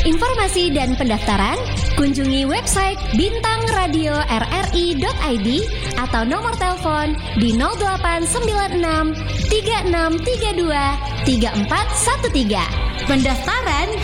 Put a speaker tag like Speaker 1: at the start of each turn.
Speaker 1: informasi dan pendaftaran, kunjungi website bintangradioRRI.id atau nomor telepon di 0896 3632 3413. Pendaftaran